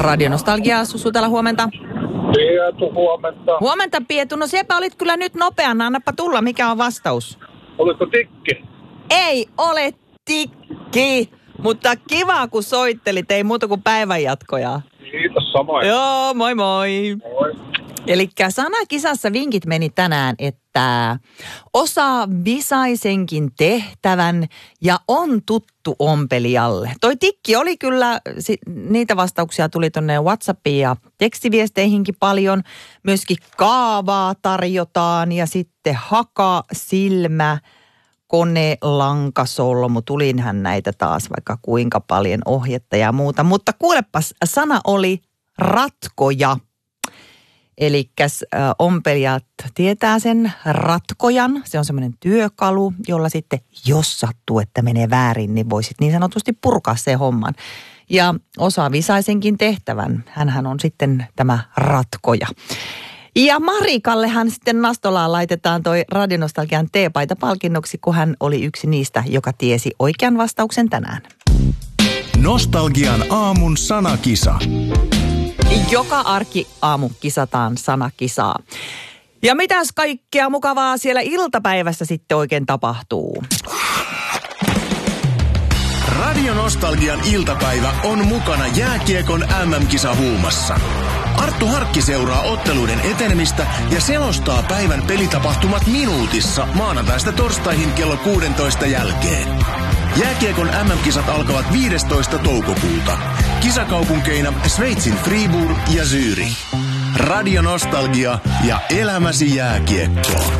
Radio Nostalgia, Susu täällä, huomenta. Pietu, huomenta. Huomenta, Pietu. No sepä olit kyllä nyt nopeana. Annapa tulla, mikä on vastaus? Oliko tikki? Ei ole tikki, mutta kiva kun soittelit. Ei muuta kuin päivänjatkoja. Kiitos, samoin. Joo, moi moi. Moi. Elikkä sanakisassa vinkit meni tänään, että osaa visaisenkin tehtävän ja on tuttu ompelijalle. Toi tikki oli kyllä, niitä vastauksia tuli tuonne WhatsAppiin ja tekstiviesteihinkin paljon. Myöskin kaavaa tarjotaan ja sitten haka, silmä, kone, lanka, solmu. Tulinhän näitä taas vaikka kuinka paljon, ohjetta ja muuta. Mutta kuulepas, sana oli ratkoja. Elikkäs ompelijat tietää sen ratkojan. Se on semmoinen työkalu, jolla sitten, jos sattuu, että menee väärin, niin voisit niin sanotusti purkaa sen homman. Ja osaa visaisenkin tehtävän. Hänhän on sitten tämä ratkoja. Ja Marikallehan sitten Nastolaan laitetaan toi Radio Nostalgian teepaita palkinnoksi, kun hän oli yksi niistä, joka tiesi oikean vastauksen tänään. Nostalgian aamun sanakisa. Joka arki aamu kisataan sanakisaa. Ja mitäs kaikkea mukavaa siellä iltapäivässä sitten oikein tapahtuu? Radio Nostalgian iltapäivä on mukana jääkiekon MM-kisahuumassa. Arttu Harkki seuraa otteluiden etenemistä ja selostaa päivän pelitapahtumat minuutissa maanantaista torstaihin kello 16 jälkeen. Jääkiekon MM-kisat alkavat 15. toukokuuta. Kisakaupunkeina Sveitsin Fribourg ja Zürich. Radio Nostalgia ja elämäsi jääkiekkoon.